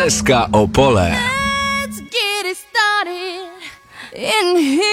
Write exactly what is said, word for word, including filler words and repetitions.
Stezka Opole. Let's get it started in here.